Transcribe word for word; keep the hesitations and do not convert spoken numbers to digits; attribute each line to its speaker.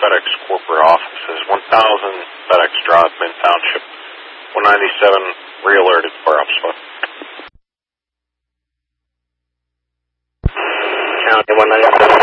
Speaker 1: FedEx corporate offices, one thousand FedEx Drive, Mint Township, one ninety-seven, re-alerted for upspot.
Speaker 2: County one ninety-seven.